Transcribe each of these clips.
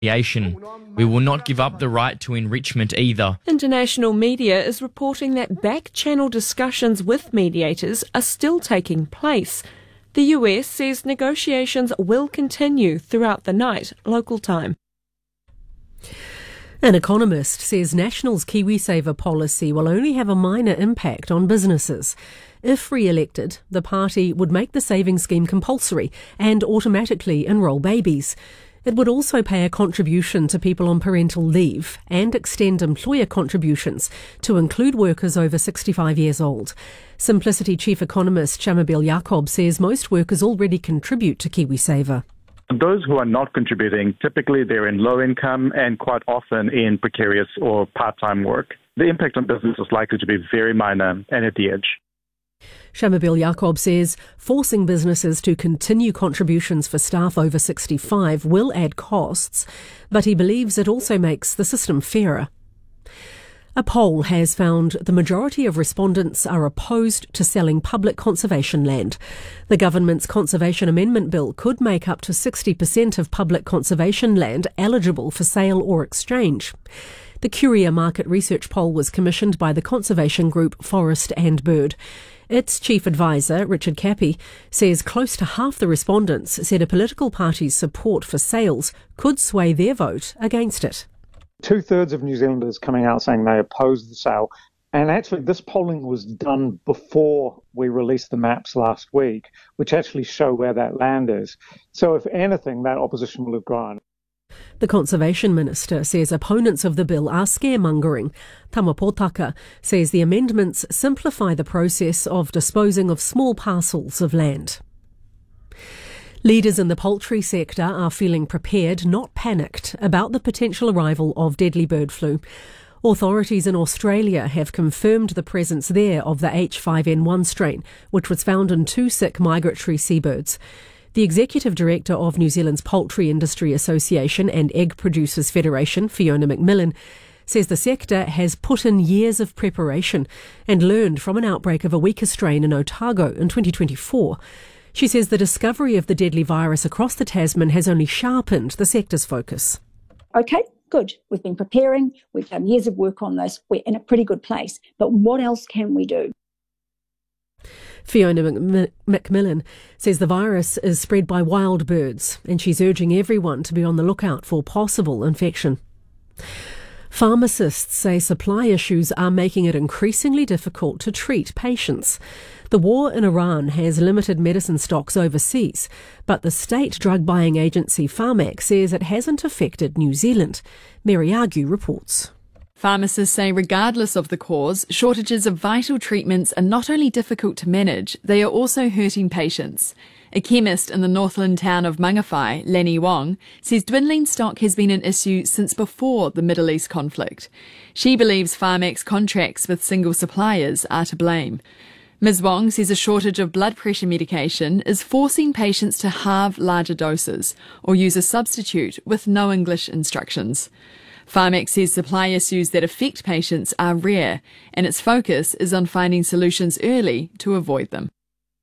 We will not give up the right to enrichment either. International media is reporting that back-channel discussions with mediators are still taking place. The US says negotiations will continue throughout the night, local time. An economist says National's KiwiSaver policy will only have a minor impact on businesses. If re-elected, the party would make the savings scheme compulsory and automatically enrol babies. It would also pay a contribution to people on parental leave and extend employer contributions to include workers over 65 years old. Simplicity chief economist Shamabeel Yaqub says most workers already contribute to KiwiSaver. Those who are not contributing, typically they're in low income and quite often in precarious or part-time work. The impact on business is likely to be very minor and at the edge. Shamabeel Yaqub says forcing businesses to continue contributions for staff over 65 will add costs, but he believes it also makes the system fairer. A poll has found the majority of respondents are opposed to selling public conservation land. The government's Conservation Amendment Bill could make up to 60% of public conservation land eligible for sale or exchange. The Curia market research poll was commissioned by the conservation group Forest and Bird. Its chief advisor, Richard Cappy, says close to half the respondents said a political party's support for sales could sway their vote against it. 2/3 of New Zealanders coming out saying they oppose the sale. And actually, this polling was done before we released the maps last week, which actually show where that land is. So if anything, that opposition will have grown. The Conservation Minister says opponents of the bill are scaremongering. Tama Potaka says the amendments simplify the process of disposing of small parcels of land. Leaders in the poultry sector are feeling prepared, not panicked, about the potential arrival of deadly bird flu. Authorities in Australia have confirmed the presence there of the H5N1 strain, which was found in 2 sick migratory seabirds. The Executive Director of New Zealand's Poultry Industry Association and Egg Producers Federation, Fiona McMillan, says the sector has put in years of preparation and learned from an outbreak of a weaker strain in Otago in 2024. She says the discovery of the deadly virus across the Tasman has only sharpened the sector's focus. Okay, good. We've been preparing. We've done years of work on this. We're in a pretty good place. But what else can we do? Fiona McMillan says the virus is spread by wild birds, and she's urging everyone to be on the lookout for possible infection. Pharmacists say supply issues are making it increasingly difficult to treat patients. The war in Iran has limited medicine stocks overseas, but the state drug buying agency Pharmac says it hasn't affected New Zealand. Mary Argue reports. Pharmacists say regardless of the cause, shortages of vital treatments are not only difficult to manage, they are also hurting patients. A chemist in the Northland town of Mangawhai, Lenny Wong, says dwindling stock has been an issue since before the Middle East conflict. She believes Pharmac's contracts with single suppliers are to blame. Ms Wong says a shortage of blood pressure medication is forcing patients to halve larger doses or use a substitute with no English instructions. Pharmac says supply issues that affect patients are rare, and its focus is on finding solutions early to avoid them.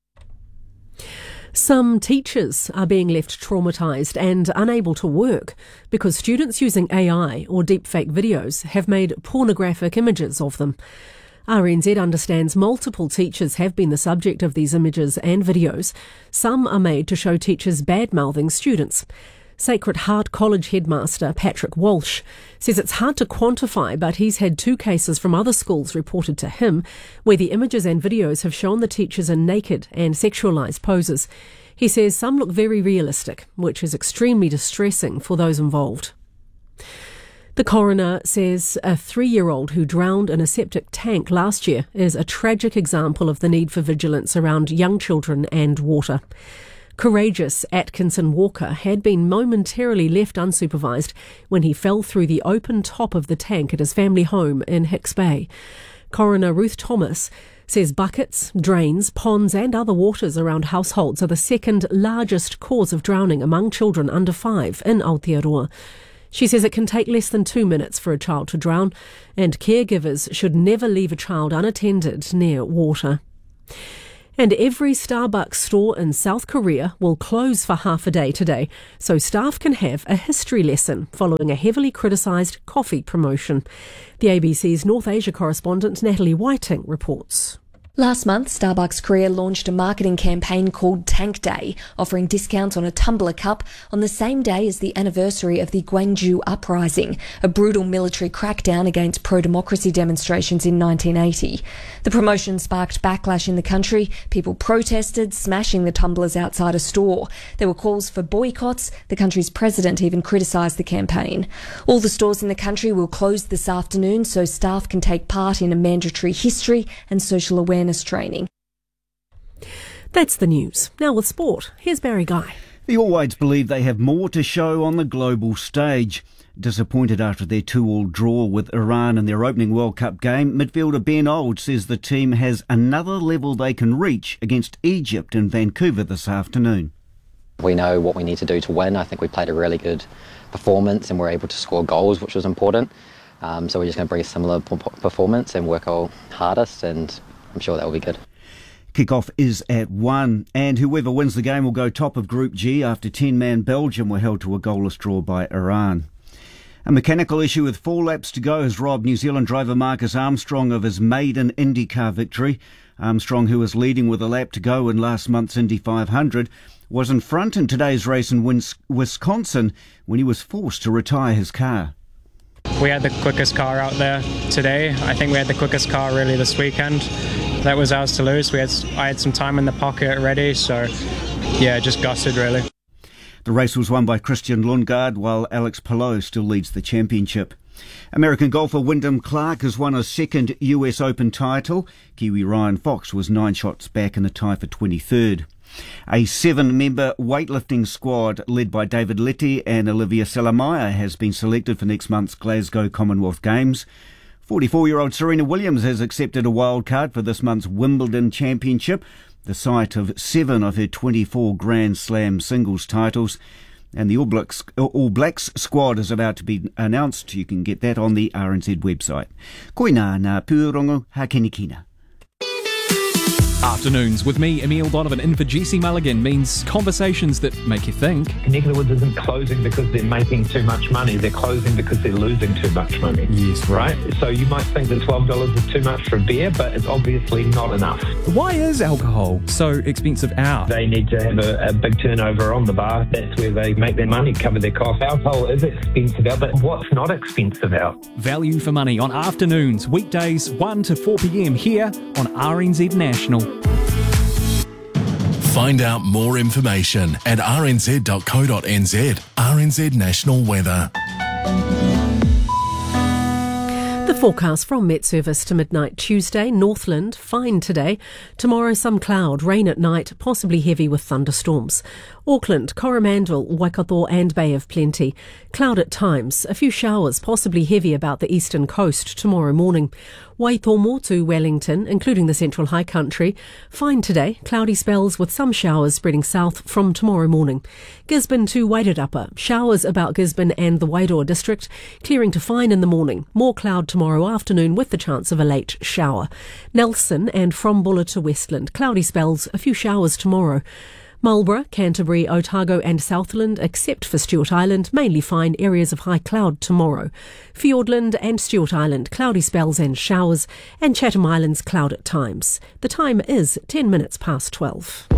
Some teachers are being left traumatised and unable to work because students using AI or deepfake videos have made pornographic images of them. RNZ understands multiple teachers have been the subject of these images and videos. Some are made to show teachers bad-mouthing students. Sacred Heart College headmaster Patrick Walsh says it's hard to quantify, but he's had 2 cases from other schools reported to him where the images and videos have shown the teachers in naked and sexualised poses. He says some look very realistic, which is extremely distressing for those involved. The coroner says a 3-year-old who drowned in a septic tank last year is a tragic example of the need for vigilance around young children and water. Courageous Atkinson Walker had been momentarily left unsupervised when he fell through the open top of the tank at his family home in Hicks Bay. Coroner Ruth Thomas says buckets, drains, ponds and other waters around households are the second largest cause of drowning among children under 5 in Aotearoa. She says it can take less than 2 minutes for a child to drown, and caregivers should never leave a child unattended near water. And every Starbucks store in South Korea will close for half a day today, so staff can have a history lesson following a heavily criticised coffee promotion. The ABC's North Asia correspondent Natalie Whiting reports. Last month, Starbucks Korea launched a marketing campaign called Tank Day, offering discounts on a tumbler cup on the same day as the anniversary of the Gwangju Uprising, a brutal military crackdown against pro-democracy demonstrations in 1980. The promotion sparked backlash in the country. People protested, smashing the tumblers outside a store. There were calls for boycotts. The country's president even criticised the campaign. All the stores in the country will close this afternoon so staff can take part in a mandatory history and social awareness training. That's the news. Now with sport, here's Barry Guy. The All Whites believe they have more to show on the global stage. Disappointed after their 2-2 draw with Iran in their opening World Cup game, midfielder Ben Auld says the team has another level they can reach against Egypt in Vancouver this afternoon. We know what we need to do to win. I think we played a really good performance and were able to score goals, which was important. So we're just going to bring a similar performance and work our hardest, and I'm sure that will be good. Kick-off is at 1, and whoever wins the game will go top of Group G after 10-man Belgium were held to a goalless draw by Iran. A mechanical issue with 4 laps to go has robbed New Zealand driver Marcus Armstrong of his maiden IndyCar victory. Armstrong, who was leading with a lap to go in last month's Indy 500, was in front in today's race in Wisconsin when he was forced to retire his car. We had the quickest car out there today. I think we had the quickest car really this weekend. That was ours to lose. I had some time in the pocket ready, so yeah, just gutted really. The race was won by Christian Lundgaard, while Alex Palou still leads the championship. American golfer Wyndham Clark has won a second US Open title. Kiwi Ryan Fox was 9 shots back in the tie for 23rd. A 7-member weightlifting squad led by David Letty and Olivia Salamaia has been selected for next month's Glasgow Commonwealth Games. 44-year-old Serena Williams has accepted a wild card for this month's Wimbledon Championship, the site of 7 of her 24 Grand Slam singles titles. And the All Blacks squad is about to be announced. You can get that on the RNZ website. Koina ngā pūrongo hakenikina. Afternoons with me, Emile Donovan, in for Jesse Mulligan means conversations that make you think. Connected Woods isn't closing because they're making too much money. They're closing because they're losing too much money. Yes, right. So you might think that $12 is too much for a beer, but it's obviously not enough. Why is alcohol so expensive out? They need to have a big turnover on the bar. That's where they make their money, cover their costs. Alcohol is expensive out, but what's not expensive out? Value for money on afternoons, weekdays 1 to 4 p.m. here on RNZ National. Find out more information at rnz.co.nz. RNZ National Weather. The forecast from Met Service to midnight Tuesday: Northland, fine today. Tomorrow, some cloud, rain at night, possibly heavy with thunderstorms. Auckland, Coromandel, Waikato and Bay of Plenty. Cloud at times, a few showers, possibly heavy about the eastern coast tomorrow morning. Waitomo to Wellington, including the Central High Country. Fine today, cloudy spells with some showers spreading south from tomorrow morning. Gisborne to Wairarapa, showers about Gisborne and the Wairoa district, clearing to fine in the morning. More cloud tomorrow afternoon with the chance of a late shower. Nelson and from Buller to Westland, cloudy spells, a few showers tomorrow. Marlborough, Canterbury, Otago and Southland, except for Stewart Island, mainly fine, areas of high cloud tomorrow. Fiordland and Stewart Island, cloudy spells and showers, and Chatham Islands, cloud at times. The time is 10 minutes past 12.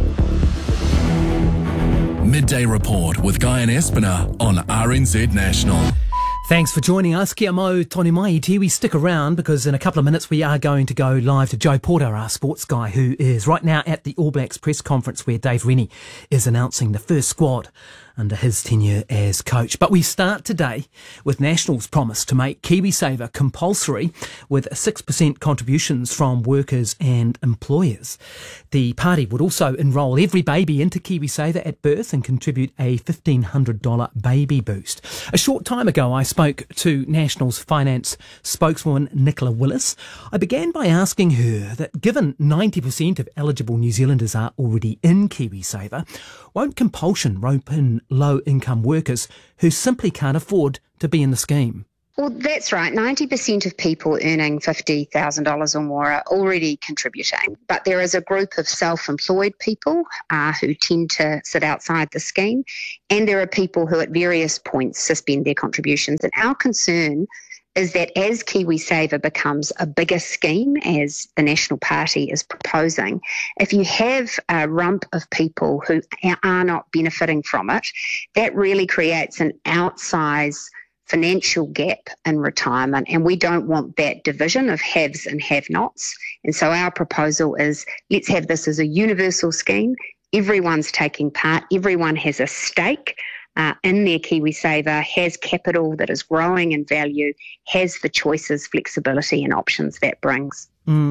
Midday Report with Guy and Espiner on RNZ National. Thanks for joining us. Kia mau tonu mai te. We stick around because in a couple of minutes we are going to go live to Joe Porter, our sports guy, who is right now at the All Blacks press conference where Dave Rennie is announcing the first squad under his tenure as coach. But we start today with National's promise to make KiwiSaver compulsory with 6% contributions from workers and employers. The party would also enrol every baby into KiwiSaver at birth and contribute a $1,500 baby boost. A short time ago, I spoke to National's finance spokeswoman Nicola Willis. I began by asking her that given 90% of eligible New Zealanders are already in KiwiSaver, won't compulsion rope in low-income workers who simply can't afford to be in the scheme? Well, that's right. 90% of people earning $50,000 or more are already contributing, but there is a group of self-employed people who tend to sit outside the scheme, and there are people who at various points suspend their contributions. And our concern is that as KiwiSaver becomes a bigger scheme, as the National Party is proposing, if you have a rump of people who are not benefiting from it, that really creates an outsized financial gap in retirement, and we don't want that division of haves and have-nots. And so our proposal is, let's have this as a universal scheme. Everyone's taking part, everyone has a stake in their KiwiSaver, has capital that is growing in value, has the choices, flexibility and options that brings.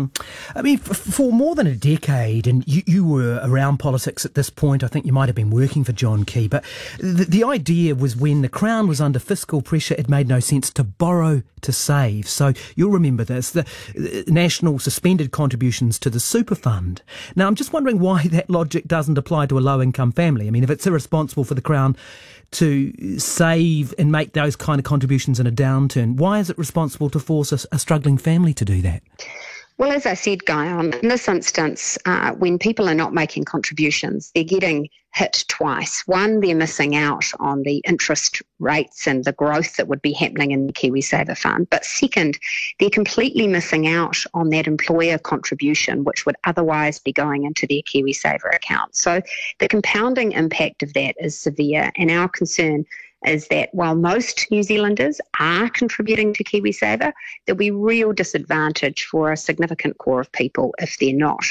I mean, for more than a decade, and you were around politics at this point, I think you might have been working for John Key, but the idea was when the Crown was under fiscal pressure, it made no sense to borrow to save. So you'll remember this, the National suspended contributions to the super fund. Now, I'm just wondering why that logic doesn't apply to a low-income family. I mean, if it's irresponsible for the Crown to save and make those kind of contributions in a downturn, why is it responsible to force a struggling family to do that? Well, as I said, Guy, in this instance, when people are not making contributions, they're getting hit twice. One, they're missing out on the interest rates and the growth that would be happening in the KiwiSaver fund. But second, they're completely missing out on that employer contribution, which would otherwise be going into their KiwiSaver account. So the compounding impact of that is severe, and our concern is that while most New Zealanders are contributing to KiwiSaver, there'll be real disadvantage for a significant core of people if they're not.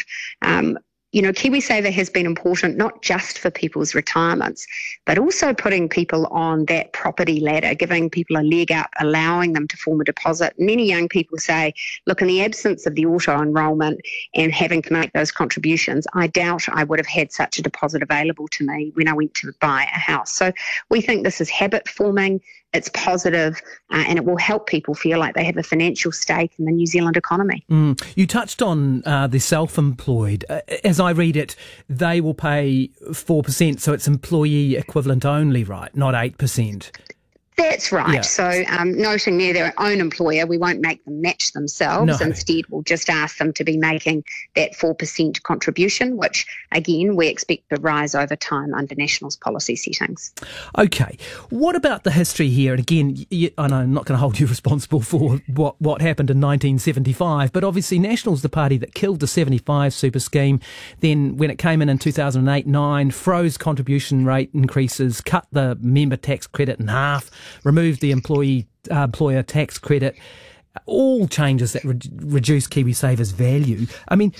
KiwiSaver has been important not just for people's retirements, but also putting people on that property ladder, giving people a leg up, allowing them to form a deposit. Many young people say, look, in the absence of the auto-enrolment and having to make those contributions, I doubt I would have had such a deposit available to me when I went to buy a house. So we think this is habit forming. It's positive, and it will help people feel like they have a financial stake in the New Zealand economy. You touched on the self-employed. As I read it, they will pay 4%, so it's employee equivalent only, right? Not 8%. That's right. Yeah. So noting their own employer, we won't make them match themselves. No. Instead, we'll just ask them to be making that 4% contribution, which, again, we expect to rise over time under National's policy settings. Okay. What about the history here? And again, I know I'm not going to hold you responsible for what happened in 1975, but obviously National's the party that killed the 75 super scheme. Then when it came in 2008-9, froze contribution rate increases, cut the member tax credit in half, removed the employer tax credit, all changes that reduce KiwiSaver's value. I mean,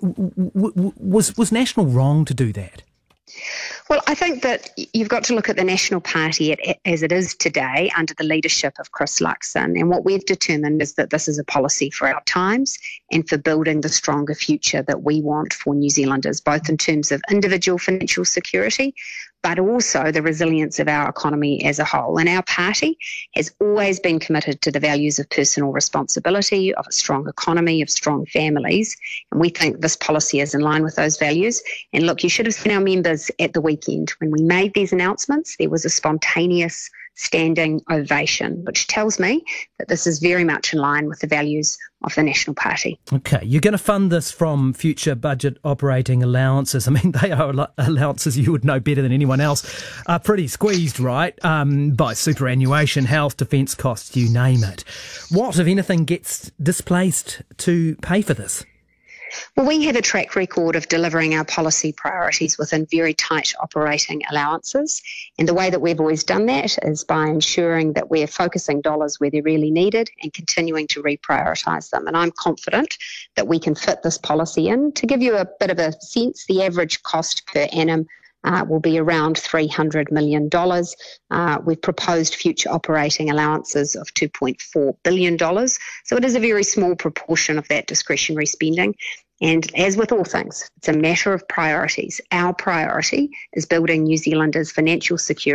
was National wrong to do that? Well, I think that you've got to look at the National Party as it is today under the leadership of Chris Luxon. And what we've determined is that this is a policy for our times and for building the stronger future that we want for New Zealanders, both in terms of individual financial security, but also the resilience of our economy as a whole. And our party has always been committed to the values of personal responsibility, of a strong economy, of strong families. And we think this policy is in line with those values. And look, you should have seen our members at the weekend. When we made these announcements, there was a spontaneous standing ovation, which tells me that this is very much in line with the values of the National Party. Okay, you're going to fund this from future budget operating allowances. I mean, they are allowances you would know better than anyone else, are pretty squeezed, right, by superannuation, health, defence costs, you name it. What, if anything, gets displaced to pay for this? Well, we have a track record of delivering our policy priorities within very tight operating allowances. And the way that we've always done that is by ensuring that we're focusing dollars where they're really needed and continuing to reprioritise them. And I'm confident that we can fit this policy in. To give you a bit of a sense, the average cost per annum will be around $300 million. We've proposed future operating allowances of $2.4 billion. So it is a very small proportion of that discretionary spending. And as with all things, it's a matter of priorities. Our priority is building New Zealanders' financial security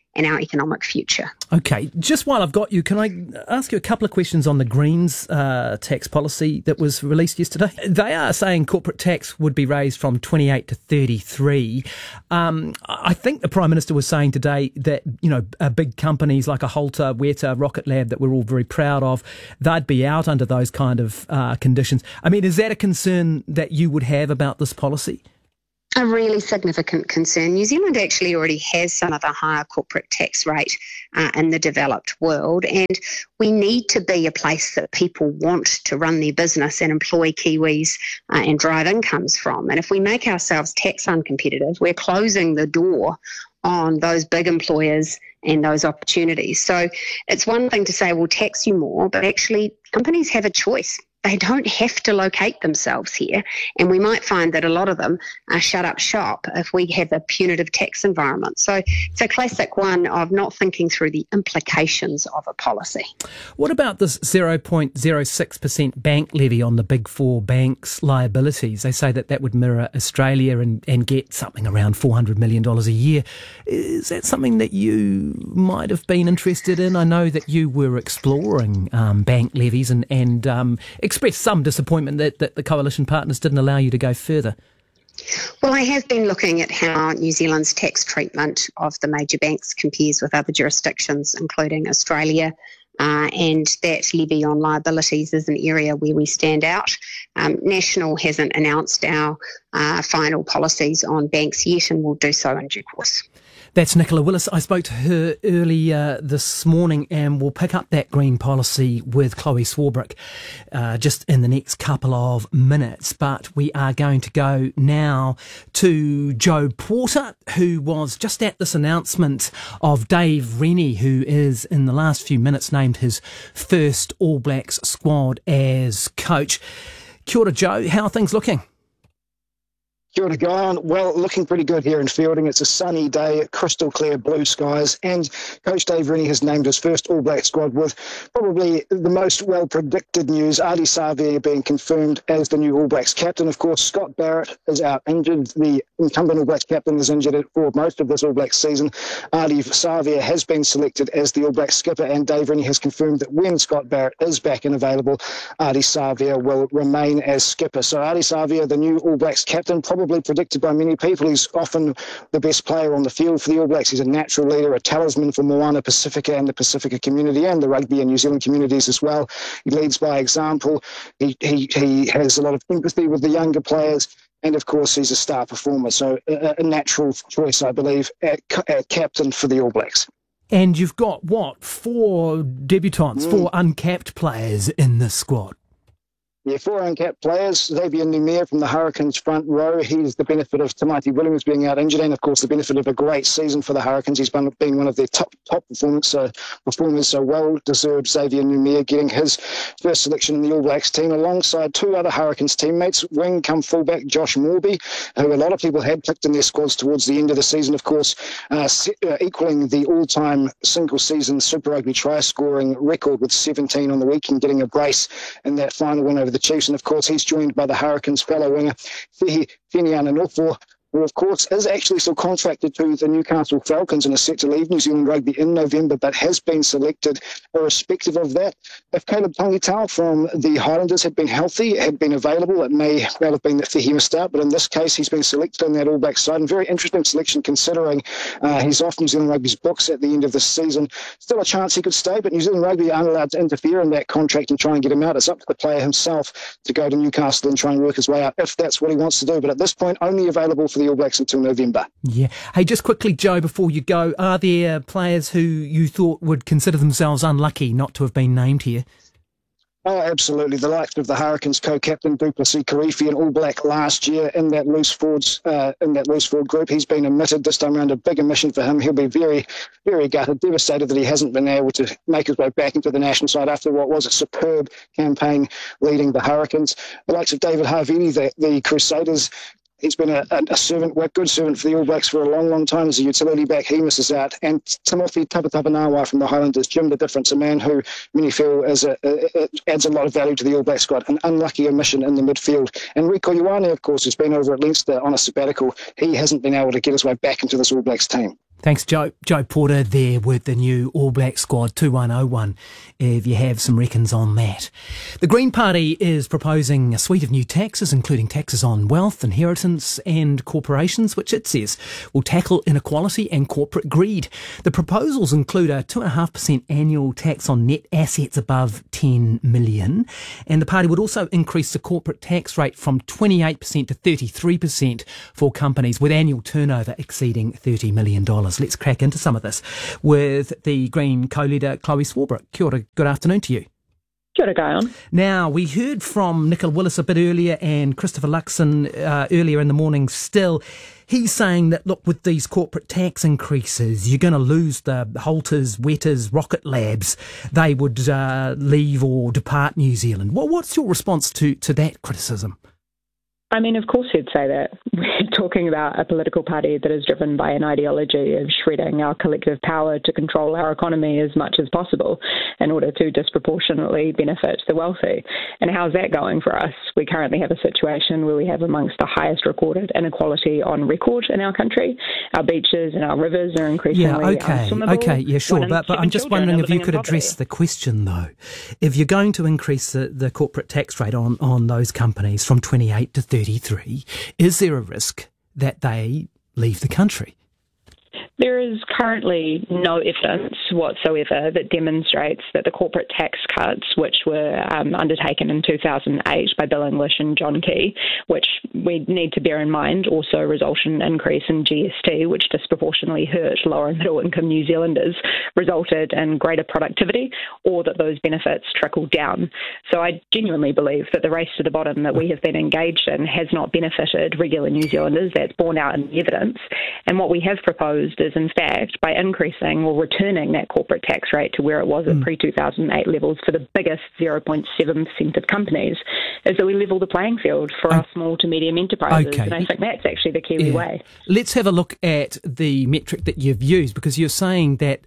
and our economic future. Okay, just while I've got you, can I ask you a couple of questions on the Greens tax policy that was released yesterday? They are saying corporate tax would be raised from 28 to 33. I think the Prime Minister was saying today that, big companies like a Holter, Weta, Rocket Lab that we're all very proud of, they'd be out under those kind of conditions. I mean, is that a concern that you would have about this policy? A really significant concern. New Zealand actually already has some of the higher corporate tax rate in the developed world, and we need to be a place that people want to run their business and employ Kiwis and drive incomes from. And if we make ourselves tax uncompetitive, we're closing the door on those big employers and those opportunities. So it's one thing to say we'll tax you more, but actually companies have a choice. They don't have to locate themselves here, and we might find that a lot of them shut up shop if we have a punitive tax environment. So it's a classic one of not thinking through the implications of a policy. What about this 0.06% bank levy on the big four banks' liabilities? They say that would mirror Australia and get something around $400 million a year. Is that something that you might have been interested in? I know that you were exploring bank levies and expressed some disappointment that the coalition partners didn't allow you to go further. Well, I have been looking at how New Zealand's tax treatment of the major banks compares with other jurisdictions, including Australia, and that levy on liabilities is an area where we stand out. National hasn't announced our final policies on banks yet, and will do so in due course. That's Nicola Willis. I spoke to her earlier this morning, and we'll pick up that green policy with Chloe Swarbrick just in the next couple of minutes. But we are going to go now to Joe Porter, who was just at this announcement of Dave Rennie, who is in the last few minutes named his first All Blacks squad as coach. Kia ora, Joe. How are things looking? Kia ora, Guyon. Well, looking pretty good here in Fielding. It's a sunny day, crystal clear blue skies, and Coach Dave Rennie has named his first All Black squad with probably the most well-predicted news, Ardie Savea being confirmed as the new All Blacks captain. Of course, Scott Barrett is out injured. The incumbent All Blacks captain is injured for most of this All Blacks season. Ardie Savea has been selected as the All Blacks skipper, and Dave Rennie has confirmed that when Scott Barrett is back and available, Ardie Savea will remain as skipper. So Ardie Savea, the new All Blacks captain, probably predicted by many people. He's often the best player on the field for the All Blacks. He's a natural leader, a talisman for Moana Pacifica and the Pacifica community and the rugby and New Zealand communities as well. He leads by example. He has a lot of empathy with the younger players. And, of course, he's a star performer. So a natural choice, I believe, at captain for the All Blacks. And you've got, four debutants, four uncapped players in this squad? Yeah, four uncapped players. Xavier Numia from the Hurricanes front row. He's the benefit of Tamati Williams being out injured, and of course the benefit of a great season for the Hurricanes. He's been one of their top performers, so well-deserved Xavier Numia getting his first selection in the All Blacks team alongside two other Hurricanes teammates, wing come fullback Josh Morby, who a lot of people had picked in their squads towards the end of the season, of course, equaling the all-time single-season Super Rugby try-scoring record with 17 on the weekend, getting a brace in that final win over the Chiefs. And of course he's joined by the Hurricanes fellow winger Whihi Finiana-Nofo, who of course is actually still contracted to the Newcastle Falcons and is set to leave New Zealand Rugby in November, but has been selected irrespective of that. If Caleb Tangitau from the Highlanders had been healthy, had been available, it may well have been that he must start, but in this case he's been selected on that All Black side, and very interesting selection considering he's off New Zealand Rugby's books at the end of the season. Still a chance he could stay, but New Zealand Rugby aren't allowed to interfere in that contract and try and get him out. It's up to the player himself to go to Newcastle and try and work his way out if that's what he wants to do, but at this point only available for the All Blacks until November. Yeah. Hey, just quickly, Joe, before you go, are there players who you thought would consider themselves unlucky not to have been named here? Oh, absolutely. The likes of the Hurricanes co-captain Duplessis Karifi, an All Black last year in that loose forward group. He's been omitted this time around, a big omission for him. He'll be very, very gutted, devastated that he hasn't been able to make his way back into the national side after what was a superb campaign leading the Hurricanes. The likes of David Harvini, the Crusaders. He's been a good servant for the All Blacks for a long, long time as a utility back. He misses out. And Timothy Tapatapanawa from the Highlanders, Jim the Difference, a man who many feel adds a lot of value to the All Black squad. An unlucky omission in the midfield. And Rieko Ioane, of course, has been over at Leinster on a sabbatical. He hasn't been able to get his way back into this All Blacks team. Thanks, Joe. Joe Porter there with the new All Black squad 2101, if you have some reckons on that. The Green Party is proposing a suite of new taxes, including taxes on wealth, inheritance and corporations, which it says will tackle inequality and corporate greed. The proposals include a 2.5% annual tax on net assets above 10 million, and the party would also increase the corporate tax rate from 28% to 33% for companies with annual turnover exceeding $30 million. Let's crack into some of this with the Green co-leader Chloe Swarbrick. Kia ora, good afternoon to you. Kia ora, Guyon. Now, we heard from Nicola Willis a bit earlier and Christopher Luxon earlier in the morning still. He's saying that, look, with these corporate tax increases, you're going to lose the Holters, Wetters, Rocket Labs. They would leave or depart New Zealand. What's your response to that criticism? I mean, of course he'd say that. We're talking about a political party that is driven by an ideology of shredding our collective power to control our economy as much as possible in order to disproportionately benefit the wealthy. And how's that going for us? We currently have a situation where we have amongst the highest recorded inequality on record in our country. Our beaches and our rivers are increasingly unswimmable. Okay, yeah, sure. But I'm just wondering if you could address the question, though. If you're going to increase the corporate tax rate on those companies from 28 to 33, is there a risk that they leave the country? There is currently no evidence whatsoever that demonstrates that the corporate tax cuts, which were undertaken in 2008 by Bill English and John Key, which we need to bear in mind also result in an increase in GST, which disproportionately hurt lower and middle income New Zealanders, resulted in greater productivity, or that those benefits trickled down. So I genuinely believe that the race to the bottom that we have been engaged in has not benefited regular New Zealanders. That's borne out in the evidence. And what we have proposed is, in fact, by increasing or returning that corporate tax rate to where it was at pre-2008 levels for the biggest 0.7% of companies, is that we level the playing field for our small to medium enterprises. Okay. And I think that's actually the Kiwi way. Let's have a look at the metric that you've used, because you're saying that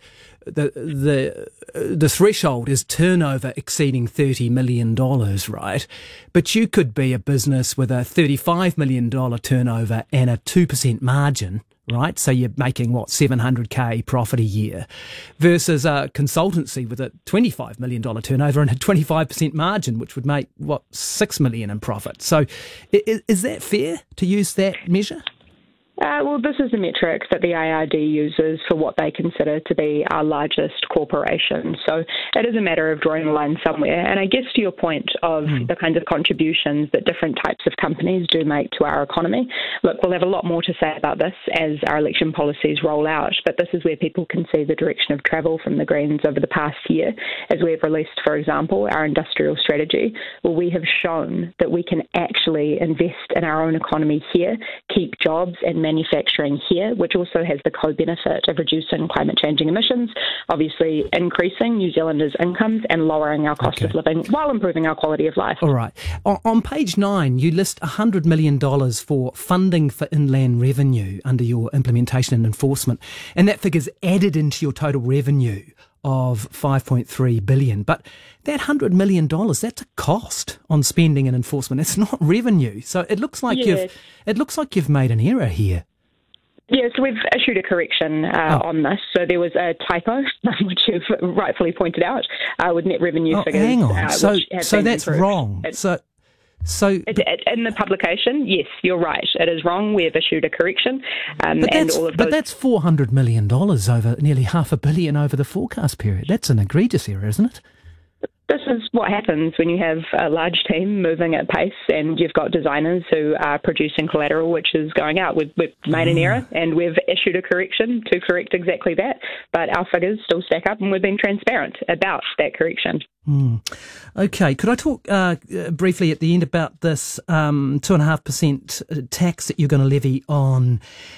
the threshold is turnover exceeding $30 million, right? But you could be a business with a $35 million turnover and a 2% margin, right? So you're making, $700K profit a year, versus a consultancy with a $25 million turnover and a 25% margin, which would make, $6 million in profit. So is that fair to use that measure? Well, this is the metric that the ARD uses for what they consider to be our largest corporation. So it is a matter of drawing a line somewhere. And I guess to your point of the kinds of contributions that different types of companies do make to our economy, look, we'll have a lot more to say about this as our election policies roll out. But this is where people can see the direction of travel from the Greens over the past year, as we have released, for example, our industrial strategy, where we have shown that we can actually invest in our own economy here, keep jobs and manufacturing here, which also has the co-benefit of reducing climate-changing emissions, obviously increasing New Zealanders' incomes and lowering our cost of living while improving our quality of life. All right. On page 9, you list $100 million for funding for inland revenue under your implementation and enforcement, and that figure's added into your total revenue of $5.3 billion. But that $100 million, that's a cost on spending and enforcement. It's not revenue. So it looks like you've made an error here. Yeah, so we've issued a correction on this. So there was a typo, which you've rightfully pointed out, with net revenue figures. Hang on. So that's improved. wrong. So in the publication, yes, you're right. It is wrong. We have issued a correction. But that's $400 million over nearly $500 million over the forecast period. That's an egregious error, isn't it? This is what happens when you have a large team moving at pace and you've got designers who are producing collateral which is going out. We've made an error and we've issued a correction to correct exactly that, but our figures still stack up and we've been transparent about that correction. Okay, could I talk briefly at the end about this 2.5% tax that you're going to levy on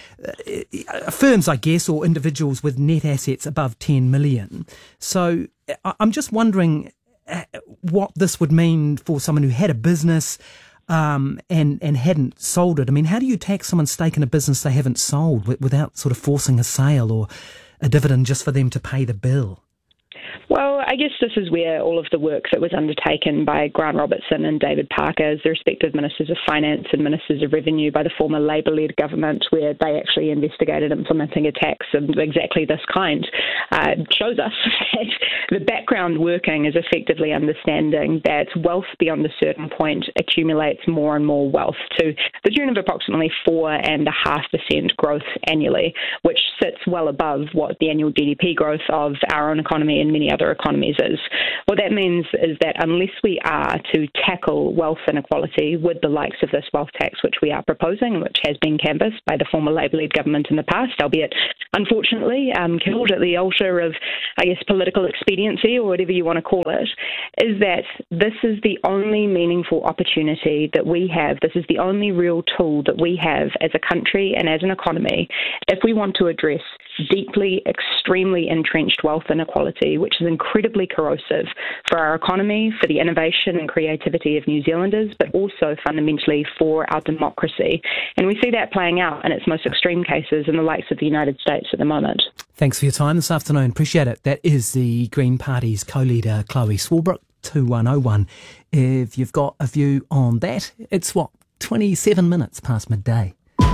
firms, I guess, or individuals with net assets above 10 million. So I'm just wondering what this would mean for someone who had a business and hadn't sold it. I mean, how do you tax someone's stake in a business they haven't sold without sort of forcing a sale or a dividend just for them to pay the bill? Well, I guess this is where all of the work that was undertaken by Grant Robertson and David Parker as the respective Ministers of Finance and Ministers of Revenue by the former Labour-led government, where they actually investigated implementing a tax of exactly this kind, shows us that the background working is effectively understanding that wealth beyond a certain point accumulates more and more wealth to the tune of approximately 4.5% growth annually, which sits well above what the annual GDP growth of our own economy and many other economies is. What that means is that unless we are to tackle wealth inequality with the likes of this wealth tax, which we are proposing, which has been canvassed by the former Labour-led government in the past, albeit unfortunately killed at the altar of, I guess, political expediency or whatever you want to call it, is that this is the only meaningful opportunity that we have. This is the only real tool that we have as a country and as an economy if we want to address deeply, extremely entrenched wealth inequality, which is incredibly corrosive for our economy, for the innovation and creativity of New Zealanders, but also fundamentally for our democracy. And we see that playing out in its most extreme cases in the likes of the United States at the moment. Thanks for your time this afternoon. Appreciate it. That is the Green Party's co-leader, Chloe Swarbrick, 2101. If you've got a view on that, it's 27 minutes past midday.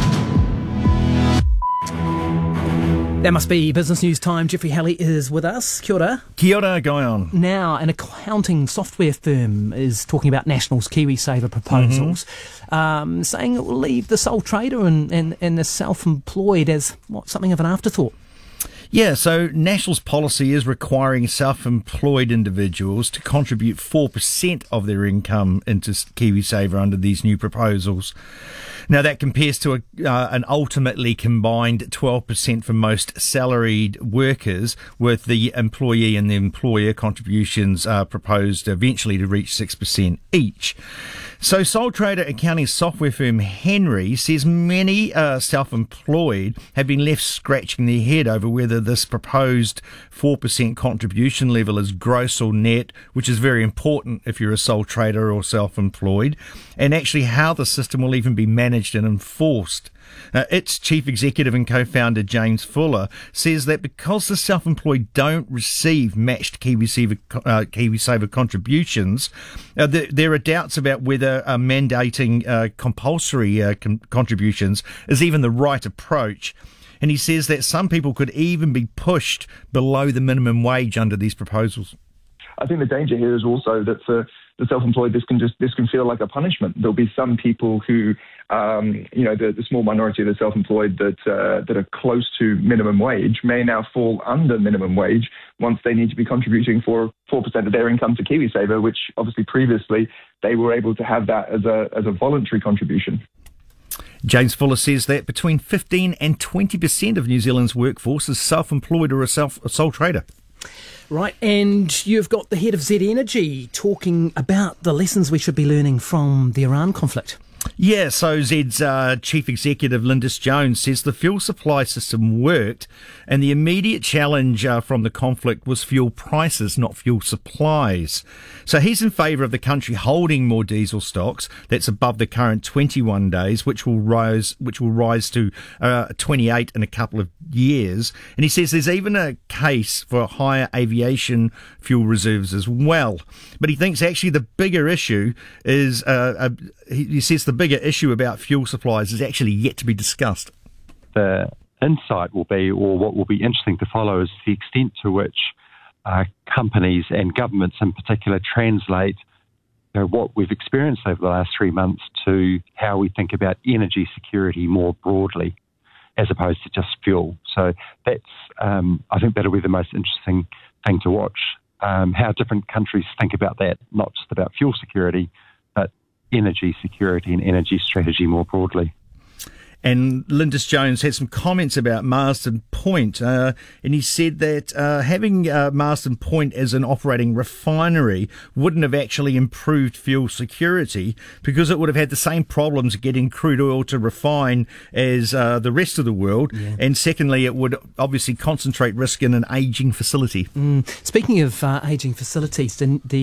That must be business news time. Jeffrey Halley is with us. Kia ora. Kia ora, Guyon. Now, an accounting software firm is talking about National's KiwiSaver proposals, saying it will leave the sole trader and the self-employed as something of an afterthought. Yeah, so National's policy is requiring self-employed individuals to contribute 4% of their income into KiwiSaver under these new proposals. Now, that compares to an ultimately combined 12% for most salaried workers, with the employee and the employer contributions proposed eventually to reach 6% each. So sole trader accounting software firm Henry says many self-employed have been left scratching their head over whether this proposed 4% contribution level is gross or net, which is very important if you're a sole trader or self-employed, and actually how the system will even be managed and enforced. Its chief executive and co-founder James Fuller says that because the self-employed don't receive matched KiwiSaver contributions, there are doubts about whether mandating compulsory contributions is even the right approach. And he says that some people could even be pushed below the minimum wage under these proposals. I think the danger here is also that for the self-employed, this can feel like a punishment. There'll be some people who, the small minority of the self-employed that are close to minimum wage may now fall under minimum wage once they need to be contributing for 4% of their income to KiwiSaver, which obviously previously they were able to have that as a voluntary contribution. James Fuller says that between 15 and 20% of New Zealand's workforce is self-employed or a sole trader. Right, and you've got the head of Z Energy talking about the lessons we should be learning from the Iran conflict. Yeah, so Zed's chief executive, Lindis Jones, says the fuel supply system worked and the immediate challenge from the conflict was fuel prices, not fuel supplies. So he's in favour of the country holding more diesel stocks. That's above the current 21 days, which will rise to 28 in a couple of years. And he says there's even a case for higher aviation fuel reserves as well. But he thinks actually the bigger issue is he says the bigger issue about fuel supplies is actually yet to be discussed. The insight will be, or what will be interesting to follow, is the extent to which companies and governments in particular translate what we've experienced over the last 3 months to how we think about energy security more broadly, as opposed to just fuel. So that's, I think that'll be the most interesting thing to watch, how different countries think about that, not just about fuel security, but energy security and energy strategy more broadly. And Lindis Jones had some comments about Marsden Point, and he said that having Marsden Point as an operating refinery wouldn't have actually improved fuel security because it would have had the same problems getting crude oil to refine as the rest of the world. Yeah. And secondly, it would obviously concentrate risk in an ageing facility. Speaking of ageing facilities,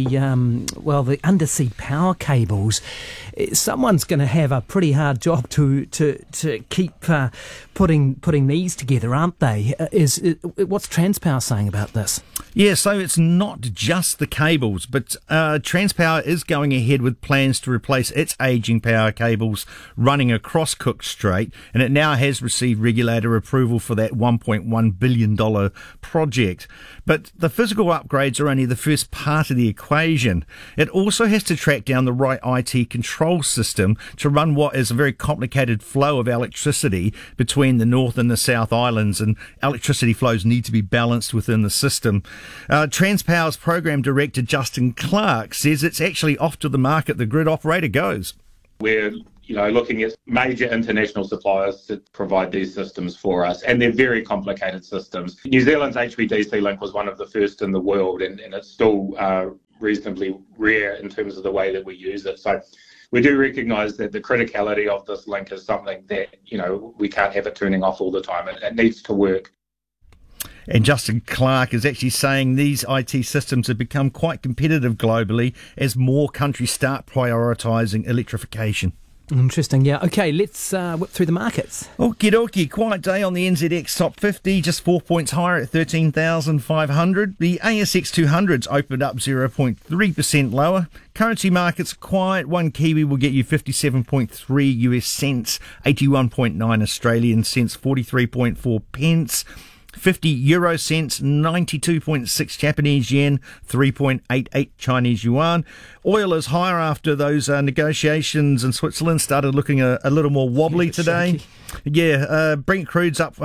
the undersea power cables, someone's going to have a pretty hard job to to keep putting these together, aren't they? What's Transpower saying about this? Yeah, so it's not just the cables, but Transpower is going ahead with plans to replace its ageing power cables running across Cook Strait, and it now has received regulator approval for that $1.1 billion project. But the physical upgrades are only the first part of the equation. It also has to track down the right IT control system to run what is a very complicated flow of electricity between the North and the South Islands, and electricity flows need to be balanced within the system. Transpower's program director Justin Clark says it's actually off to the market the grid operator goes. We're looking at major international suppliers to provide these systems for us, and they're very complicated systems. New Zealand's HVDC link was one of the first in the world, and it's still reasonably rare in terms of the way that we use it. So we do recognise that the criticality of this link is something that, we can't have it turning off all the time. It needs to work. And Justin Clark is actually saying these IT systems have become quite competitive globally as more countries start prioritising electrification. Interesting, yeah. Okay, let's whip through the markets. Okie dokie, quiet day on the NZX Top 50, just 4 points higher at 13,500. The ASX 200's opened up 0.3% lower. Currency markets quiet. One Kiwi will get you 57.3 US cents, 81.9 Australian cents, 43.4 pence. 50 euro cents, 92.6 Japanese yen, 3.88 Chinese yuan. Oil is higher after those negotiations in Switzerland started looking a little more wobbly today. Shaky. Yeah, Brent crude's up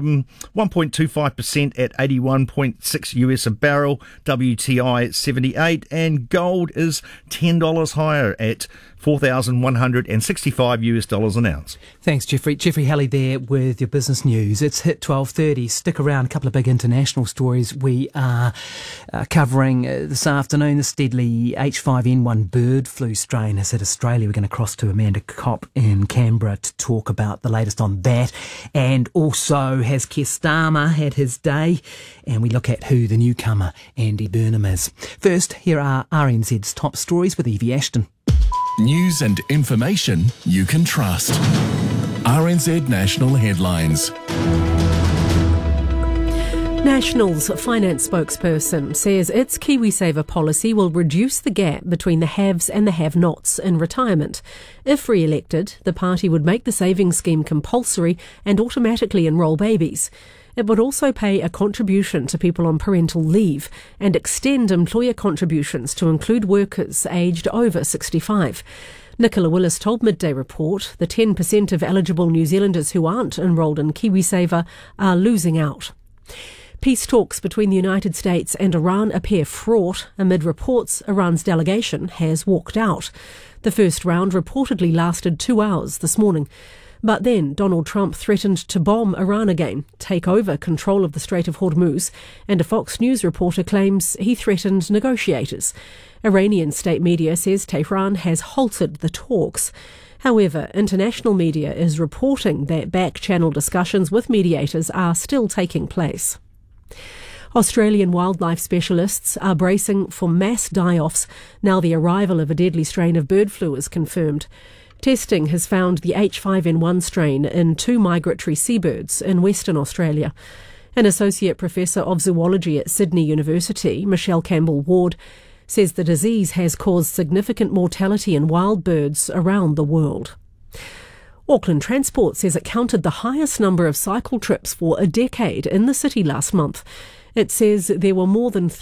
1.25% at 81.6 US a barrel, WTI at 78, and gold is $10 higher at $4,165 US an ounce. Thanks, Jeffrey. Jeffrey Halley there with your business news. It's hit 12:30. Stick around. A couple of big international stories we are covering this afternoon. This deadly H5N1 bird flu strain has hit Australia. We're going to cross to Amanda Kopp in Canberra to talk about the latest on that. And also, has Keir Starmer had his day? And we look at who the newcomer Andy Burnham is. First, here are RNZ's top stories with Evie Ashton. News and information you can trust. RNZ National Headlines. National's finance spokesperson says its KiwiSaver policy will reduce the gap between the haves and the have-nots in retirement. If re-elected, the party would make the savings scheme compulsory and automatically enrol babies. It would also pay a contribution to people on parental leave and extend employer contributions to include workers aged over 65. Nicola Willis told Midday Report the 10% of eligible New Zealanders who aren't enrolled in KiwiSaver are losing out. Peace talks between the United States and Iran appear fraught amid reports Iran's delegation has walked out. The first round reportedly lasted 2 hours this morning. But then Donald Trump threatened to bomb Iran again, take over control of the Strait of Hormuz, and a Fox News reporter claims he threatened negotiators. Iranian state media says Tehran has halted the talks. However, international media is reporting that back-channel discussions with mediators are still taking place. Australian wildlife specialists are bracing for mass die-offs now the arrival of a deadly strain of bird flu is confirmed. Testing has found the H5N1 strain in 2 migratory seabirds in Western Australia. An Associate Professor of Zoology at Sydney University, Michelle Campbell-Ward, says the disease has caused significant mortality in wild birds around the world. Auckland Transport says it counted the highest number of cycle trips for a decade in the city last month. It says there were more than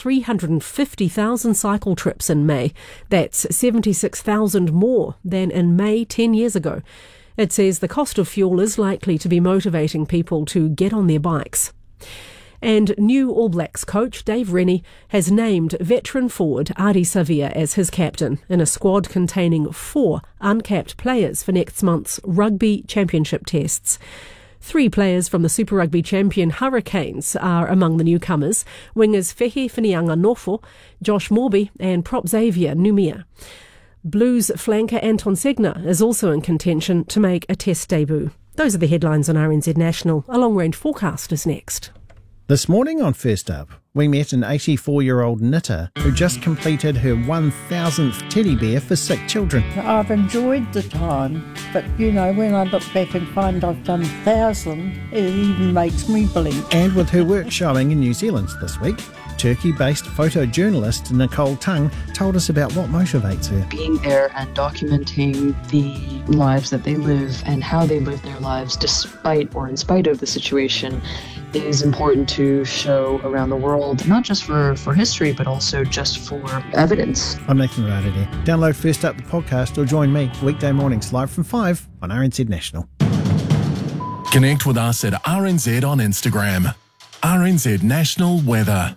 350,000 cycle trips in May. That's 76,000 more than in May 10 years ago. It says the cost of fuel is likely to be motivating people to get on their bikes. And new All Blacks coach Dave Rennie has named veteran forward Ardie Savea as his captain in a squad containing 4 uncapped players for next month's Rugby Championship tests. 3 players from the Super Rugby champion Hurricanes are among the newcomers, wingers Fehi Whinianga-Nofo, Josh Morby and prop Xavier Numia. Blues flanker Anton Segner is also in contention to make a test debut. Those are the headlines on RNZ National. A long-range forecast is next. This morning on First Up, we met an 84-year-old knitter who just completed her 1,000th teddy bear for sick children. I've enjoyed the time, but when I look back and find I've done 1,000, it even makes me blink. And with her work showing in New Zealand this week, Turkey-based photojournalist Nicole Tung told us about what motivates her. Being there and documenting the lives that they live and how they live their lives despite or in spite of the situation is important to show around the world, not just for history, but also just for evidence. I'm Nathan Rarity. Download First Up the podcast or join me weekday mornings live from 5 on RNZ National. Connect with us at RNZ on Instagram. RNZ National Weather.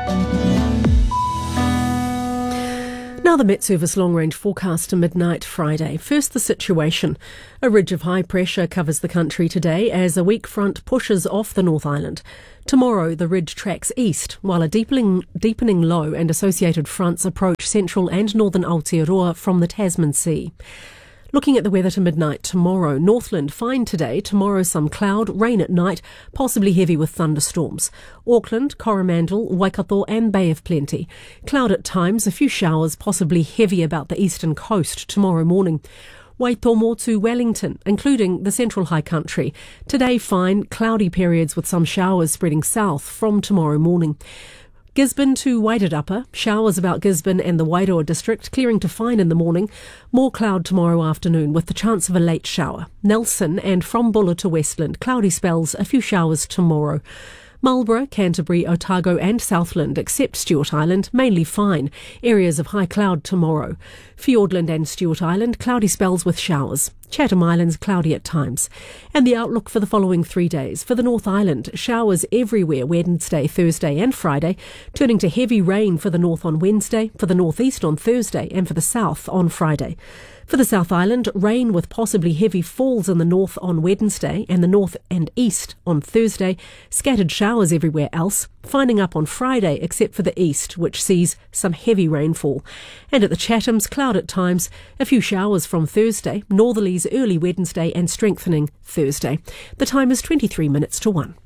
Now the Met Service long-range forecast to midnight Friday. First, the situation. A ridge of high pressure covers the country today as a weak front pushes off the North Island. Tomorrow, the ridge tracks east, while a deepening low and associated fronts approach central and northern Aotearoa from the Tasman Sea. Looking at the weather to midnight tomorrow, Northland fine today, tomorrow some cloud, rain at night, possibly heavy with thunderstorms. Auckland, Coromandel, Waikato and Bay of Plenty. Cloud at times, a few showers, possibly heavy about the eastern coast tomorrow morning. Waitomo to Wellington, including the central high country. Today fine, cloudy periods with some showers spreading south from tomorrow morning. Gisborne to Wairarapa, showers about Gisborne and the Wairoa district, clearing to fine in the morning. More cloud tomorrow afternoon with the chance of a late shower. Nelson and from Buller to Westland, cloudy spells, a few showers tomorrow. Marlborough, Canterbury, Otago and Southland, except Stewart Island, mainly fine. Areas of high cloud tomorrow. Fiordland and Stewart Island, cloudy spells with showers. Chatham Islands, cloudy at times. And the outlook for the following 3 days. For the North Island, showers everywhere Wednesday, Thursday and Friday, turning to heavy rain for the north on Wednesday, for the northeast on Thursday and for the south on Friday. For the South Island, rain with possibly heavy falls in the north on Wednesday and the north and east on Thursday. Scattered showers everywhere else, finding up on Friday except for the east, which sees some heavy rainfall. And at the Chathams, cloud at times, a few showers from Thursday, northerlies early Wednesday and strengthening Thursday. The time is 23 minutes to 1.